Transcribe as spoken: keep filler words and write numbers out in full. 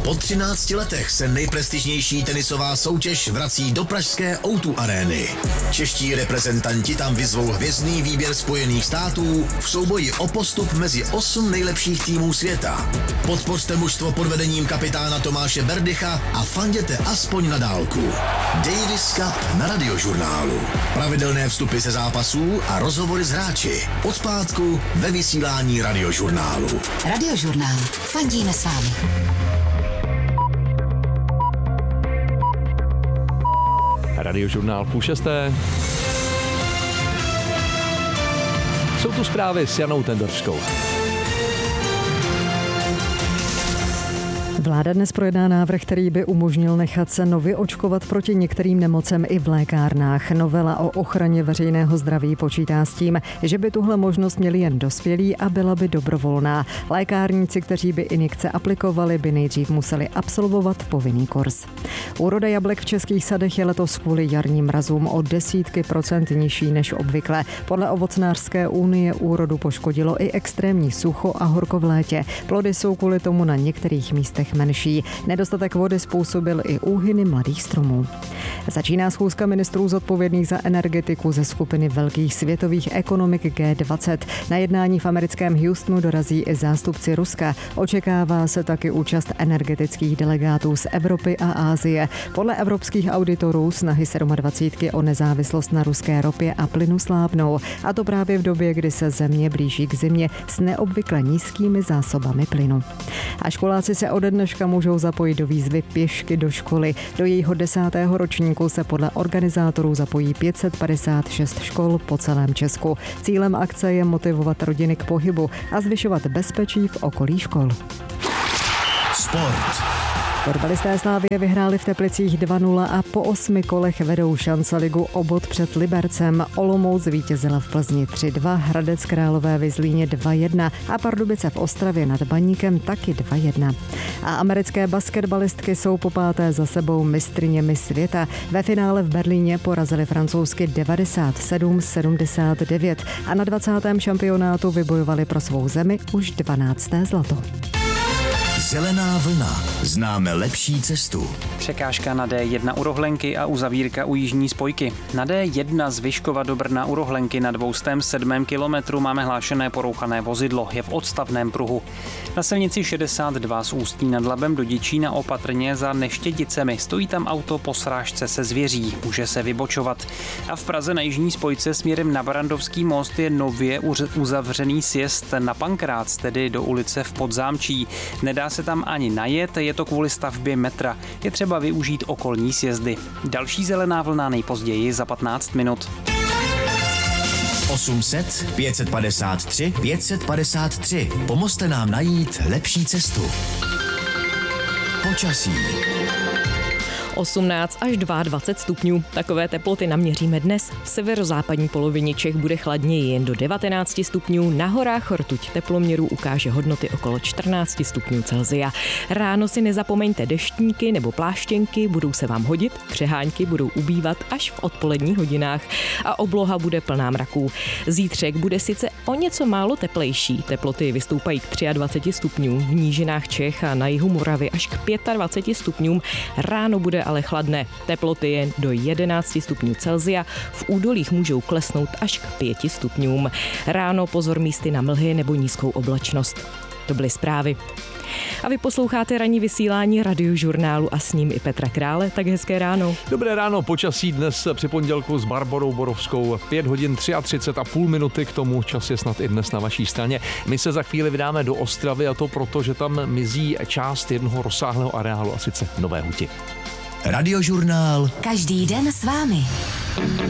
Po třinácti letech se nejprestižnější tenisová soutěž vrací do pražské ó dva arény. Čeští reprezentanti tam vyzvou hvězdný výběr Spojených států v souboji o postup mezi osm nejlepších týmů světa. Podpořte mužstvo pod vedením kapitána Tomáše Berdycha a fanděte aspoň na dálku. Davis Cup na Radiožurnálu. Pravidelné vstupy ze zápasů a rozhovory s hráči. Od pátku ve vysílání Radiožurnálu. Radiožurnál. Fandíme s vámi. Radiožurnál půl šesté. Jsou tu zprávy s Janou Tendorskou. Vláda dnes projedná návrh, který by umožnil nechat se nově očkovat proti některým nemocem i v lékárnách. Novela o ochraně veřejného zdraví počítá s tím, že by tuhle možnost měli jen dospělí a byla by dobrovolná. Lékárníci, kteří by injekce aplikovali, by nejdřív museli absolvovat povinný kurz. Úroda jablek v českých sadech je letos kvůli jarním mrazům o desítky procent nižší než obvykle. Podle Ovocnářské unie úrodu poškodilo i extrémní sucho a horko v létě. Plody jsou kvůli tomu na některých místech menší. Nedostatek vody způsobil i úhyny mladých stromů. Začíná schůzka ministrů zodpovědných za energetiku ze skupiny velkých světových ekonomik G dvacet. Na jednání v americkém Houstonu dorazí i zástupci Ruska. Očekává se taky účast energetických delegátů z Evropy a Asie. Podle evropských auditorů snahy dvacítky o nezávislost na ruské ropě a plynu slábnou. A to právě v době, kdy se země blíží k zimě s neobvykle nízkými zásobami plynu. A školáci se ode dneška můžou zapojit do výzvy Pěšky do školy. Do jejího desátého ročníku se podle organizátorů zapojí pět set padesát šest škol po celém Česku. Cílem akce je motivovat rodiny k pohybu a zvyšovat bezpečí v okolí škol. Sport. Fotbalisté Slavie vyhráli v Teplicích dva nula a po osmi kolech vedou šance-ligu o bod před Libercem. Olomouc zvítězila v Plzni tři dva, Hradec Králové ve Zlíně dva jedna a Pardubice v Ostravě nad Baníkem taky dva jedna. A americké basketbalistky jsou po páté za sebou mistryněmi světa. Ve finále v Berlíně porazili francouzsky devadesát sedm sedmdesát devět a na dvacátém šampionátu vybojovali pro svou zemi už dvanácté zlato. Zelená vlna. Známe lepší cestu. Překážka na D jedna u Rohlenky a uzavírka u jižní spojky. Na D jedna z Vyškova do Brna u Rohlenky na dvě stě sedm kilometrů máme hlášené porouchané vozidlo. Je v odstavném pruhu. Na silnici šedesát dva z Ústí nad Labem do Děčína opatrně za Neštědicemi. Stojí tam auto po srážce se zvěří. Může se vybočovat. A v Praze na jižní spojce směrem na Barandovský most je nově uzavřený sjezd na Pankrác, tedy do ulice v Podzámčí. Nedá se tam ani najet, je to kvůli stavbě metra. Je třeba využít okolní sjezdy. Další zelená vlna nejpozději za patnáct minut. osm set pět set padesát tři pět set padesát tři. Pomozte nám najít lepší cestu. Počasí. osmnáct až dvacet dva stupňů. Takové teploty naměříme dnes. V severozápadní polovině Čech bude chladněji jen do devatenáct stupňů. Na horách rtuť teploměru ukáže hodnoty okolo čtrnáct stupňů Celsia. Ráno si nezapomeňte deštníky nebo pláštěnky, budou se vám hodit. Přehánky budou ubývat až v odpoledních hodinách a obloha bude plná mraků. Zítřek bude sice o něco málo teplejší. Teploty vystoupají k dvacet tři stupňům. V nížinách Čech a na jihu Moravy až k dvacet pět stupňům. Ráno bude ale chladné. Teploty jen do jedenáct stupňů Celsia, v údolích můžou klesnout až k pěti stupňům. Ráno pozor místy na mlhy nebo nízkou oblačnost. To byly zprávy. A vy posloucháte ranní vysílání Radiožurnálu a s ním i Petra Krále, tak hezké ráno. Dobré ráno, počasí dnes při pondělku s Barborou Borovskou. pět hodin třicet tři a půl minuty, k tomu čas je snad i dnes na vaší straně. My se za chvíli vydáme do Ostravy a to proto, že tam mizí část jednoho rozsáhlého areálu a sice Nové Huti. Radiožurnál. Každý den s vámi.